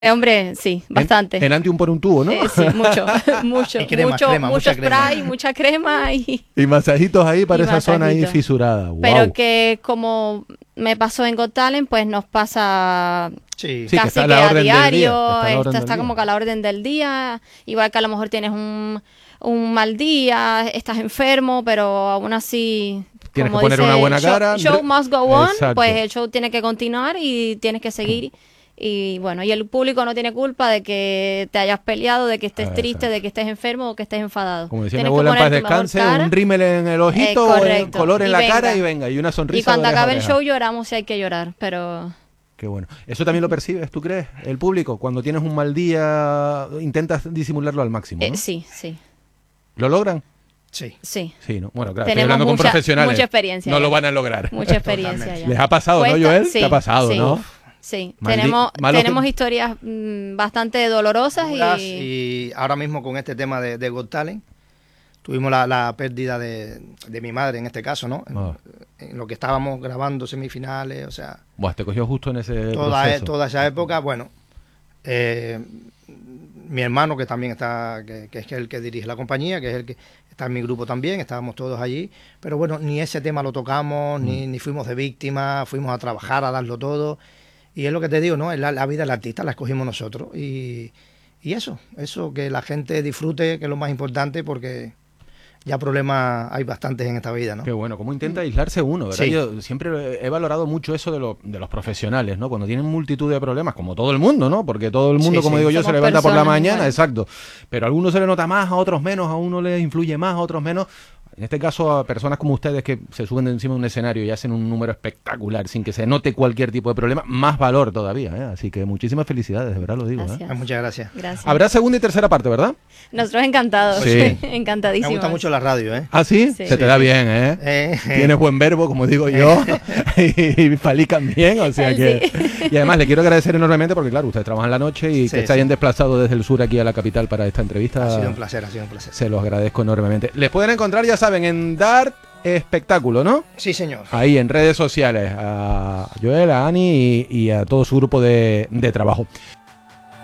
Hombre, sí, bastante. En anti un por un tubo, ¿no? Sí, mucho, mucho, Y crema, mucho, crema, mucho mucha crema. spray, mucha crema y masajitos ahí para Y esa zona ahí masajito. fisurada. Wow. Pero que como me pasó en Got Talent, pues nos pasa Sí. Sí, que casi está a que la a orden del día, diario, está a la orden del está día. como que a la orden del día, igual que a lo mejor tienes un mal día, estás enfermo, pero aún así, Tienes como que poner dice, una buena cara. show must go on, Exacto. pues el show tiene que continuar y tienes que seguir. Y bueno, y el público no tiene culpa de que te hayas peleado, de que estés triste, Exacto. de que estés enfermo o que estés enfadado. Como decía mi Tienes que abuela, en paz poner tu mejor descanse, cara. un rímel en el ojito, o Correcto. color en Y la venga. cara y venga, y una sonrisa Y cuando de oreja a acabe el oreja. show lloramos si hay que llorar, pero Qué bueno. ¿Eso también lo percibes, tú crees, el público? Cuando tienes un mal día, intentas disimularlo al máximo, ¿no? sí, sí, ¿Lo logran? Sí. sí. Sí, ¿no? Bueno, claro, estoy Tenemos hablando con profesionales. mucha experiencia No ya. lo van a lograr. Mucha experiencia Totalmente. ya. Les ha pasado, ¿no, Cuesta- Joel? sí, Te ha pasado, sí. ¿no? Sí, Malo tenemos que- historias bastante dolorosas y Y ahora mismo con este tema de Got Talent, tuvimos la pérdida de mi madre en este caso, ¿no? Ah. En lo que estábamos grabando semifinales, o sea, Buah, te cogió justo en ese toda proceso. esa época, bueno, mi hermano que también está, que es el que dirige la compañía, que es el que está en mi grupo también, estábamos todos allí, pero bueno, ni ese tema lo tocamos, ni fuimos de víctimas, fuimos a trabajar, a darlo todo, y es lo que te digo, ¿no? Es la vida del artista, la escogimos nosotros, y eso, que la gente disfrute, que es lo más importante, porque ya problemas hay bastantes en esta vida, ¿no? Qué bueno, cómo intenta aislarse uno, ¿verdad? Sí. Yo siempre he valorado mucho eso de los profesionales, ¿no? Cuando tienen multitud de problemas, como todo el mundo, ¿no? Porque todo el mundo, Sí, como sí. digo yo, se Somos levanta por la personas mañana, iguales. exacto. Pero a algunos se le nota más, a otros menos, a uno le influye más, a otros menos. En este caso, a personas como ustedes que se suben de encima de un escenario y hacen un número espectacular sin que se note cualquier tipo de problema, más valor todavía, ¿eh? Así que muchísimas felicidades, de verdad lo digo, ¿eh? Gracias. Muchas gracias. Gracias. Habrá segunda y tercera parte, ¿verdad? Nosotros encantados, Sí. Me encantadísimos. gusta mucho la radio, ¿eh? ¿Ah, sí? Sí. Se te da bien, ¿eh? Tienes buen verbo, como digo yo, y palican bien, o sea que... Y además le quiero agradecer enormemente porque, claro, ustedes trabajan la noche y Sí, que se sí. hayan desplazado desde el sur aquí a la capital para esta entrevista. Ha sido un placer, ha sido un placer. Se los agradezco enormemente. Les pueden encontrar, ya saben, en Dart Espectáculo, ¿no? Sí, señor. Ahí en redes sociales, a Joel, a Ani y a todo su grupo de trabajo.